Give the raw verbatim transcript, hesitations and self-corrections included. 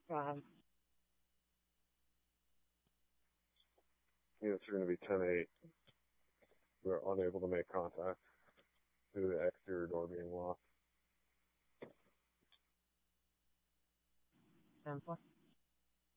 Um, Units are going to be ten eight. We're unable to make contact due to the exterior door being locked. ten four.